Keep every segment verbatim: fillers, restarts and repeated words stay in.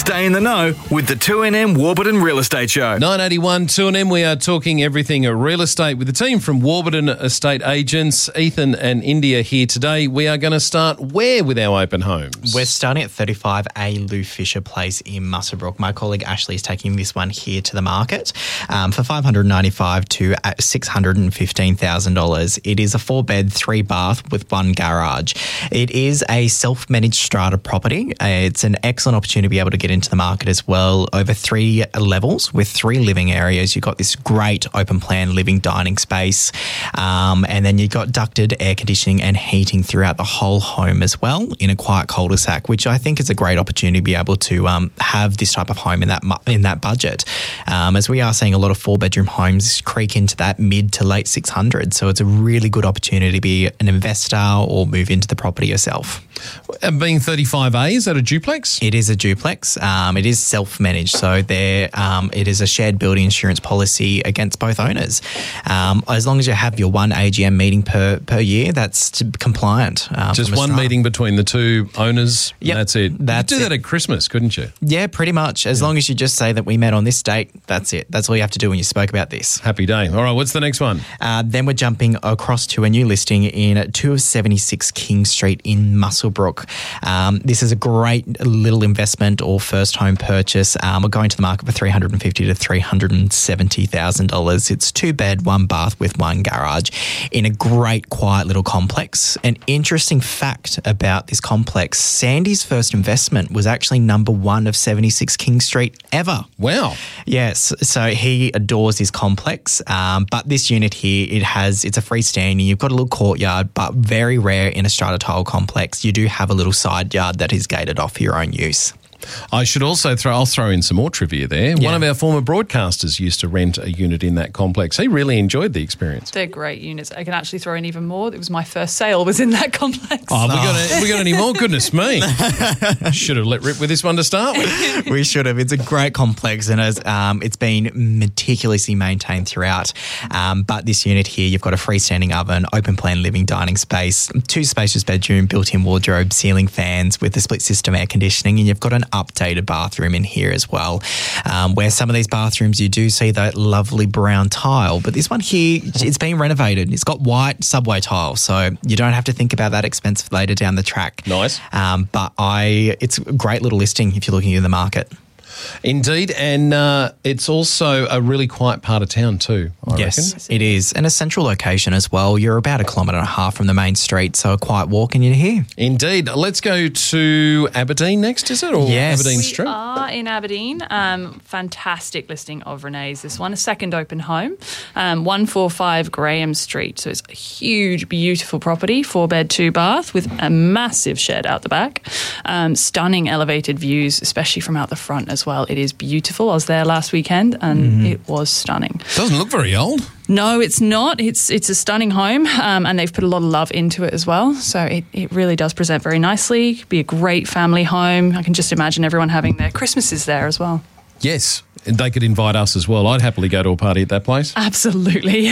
Stay in the know with the two N M Warburton Real Estate Show. nine eighty-one two N M, we are talking everything real estate with the team from Warburton Estate Agents. Ethan and India here today. We are going to start where with our open homes? We're starting at thirty-five A Lou Fisher Place in Muswellbrook. My colleague Ashley is taking this one here to the market um, for five hundred ninety-five thousand dollars to six hundred fifteen thousand dollars. It is a four-bed, three-bath with one garage. It is a self-managed strata property. Uh, it's an excellent opportunity to be able to get into the market as well. Over three levels with three living areas. You've got this great open plan living dining space, um, and then you've got ducted air conditioning and heating throughout the whole home as well in a quiet cul-de-sac, which I think is a great opportunity to be able to um, have this type of home in that in that budget. Um, as we are seeing a lot of four-bedroom homes creak into that mid to late six hundred, so it's a really good opportunity to be an investor or move into the property yourself. And being thirty-five A, is that a duplex? It is a duplex. Um, it is self-managed, so there um, it is a shared building insurance policy against both owners. Um, as long as you have your one A G M meeting per per year, that's to, compliant. Um, Just one meeting between the two owners. Yep, that's it. That's you could do it. that at Christmas, couldn't you? Yeah, pretty much. As yeah. long as you just say that we met on this date, that's it. That's all you have to do when you spoke about this. Happy day. All right, what's the next one? Uh, then we're jumping across to a new listing in two of seventy-six King Street in Muswellbrook. Um, this is a great little investment or first home purchase. Um, we're going to the market for three hundred fifty thousand dollars to three hundred seventy thousand dollars. It's two bed, one bath with one garage in a great quiet little complex. An interesting fact about this complex, Sandy's first investment was actually number one of seventy-six King Street ever. Wow. Yes, so he adores his complex, um, but this unit here, it has, it's a freestanding, you've got a little courtyard, but very rare in a strata tile complex. You do have a little side yard that is gated off for your own use. I should also throw, I'll throw in some more trivia there. Yeah. One of our former broadcasters used to rent a unit in that complex. He really enjoyed the experience. They're great units. I can actually throw in even more. It was my first sale was in that complex. Oh, we got, a, we got any more? Goodness me. Should have let rip with this one to start with. We should have. It's a great complex and it's, um, it's been meticulously maintained throughout. Um, but this unit here, you've got a freestanding oven, open plan living dining space, two spacious bedroom, built-in wardrobe, ceiling fans with a split system air conditioning, and you've got an updated bathroom in here as well, um, where some of these bathrooms you do see that lovely brown tile, but this one here, it's been renovated. It's got white subway tile, so you don't have to think about that expense later down the track. Nice. Um, but I, it's a great little listing if you're looking in the market. Indeed, and uh, it's also a really quiet part of town too, I yes, reckon. It is. And a central location as well. You're about a kilometre and a half from the main street, so a quiet walk and you're here. Indeed. Let's go to Aberdeen next, is it? Or yes. Aberdeen we Street? We are in Aberdeen. Um, fantastic listing of Renee's. This one, a second open home, um, one forty-five Graham Street. So it's a huge, beautiful property, four bed, two bath with a massive shed out the back. Um, stunning elevated views, especially from out the front as well. It is beautiful. I was there last weekend and mm-hmm. it was stunning. Doesn't look very old. No, it's not. It's it's a stunning home um, and they've put a lot of love into it as well. So it, it really does present very nicely. Be a great family home. I can just imagine everyone having their Christmases there as well. Yes, and they could invite us as well. I'd happily go to a party at that place. Absolutely.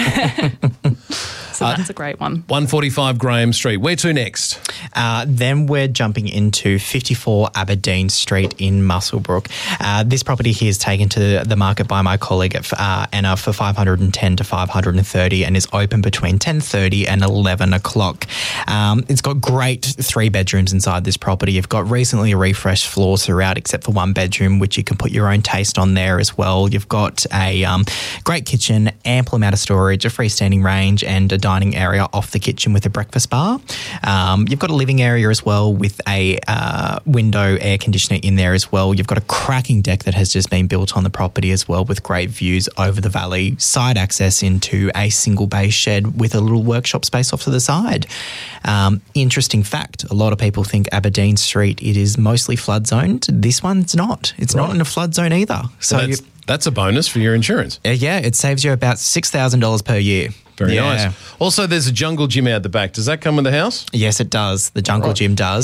So that's uh, a great one. one forty-five Graham Street. Where to next? Uh, then we're jumping into fifty-four Aberdeen Street in Muswellbrook. Uh, this property here is taken to the market by my colleague uh, Anna for five hundred ten to five hundred thirty and is open between ten thirty and eleven o'clock. Um, it's got great three bedrooms inside this property. You've got recently refreshed floors throughout except for one bedroom, which you can put your own taste on there as well. You've got a um, great kitchen, ample amount of storage, a freestanding range and a dining area off the kitchen with a breakfast bar. Um, you've got a living area as well with a uh, window air conditioner in there as well. You've got a cracking deck that has just been built on the property as well with great views over the valley, side access into a single bay shed with a little workshop space off to the side. Um, interesting fact, a lot of people think Aberdeen Street, it is mostly flood zoned. This one's not. It's right. not in a flood zone either. So well, that's, that's a bonus for your insurance. Uh, yeah, it saves you about six thousand dollars per year. Very yeah. nice. Also, there's a jungle gym out the back. Does that come with the house? Yes, it does. The jungle right. gym does.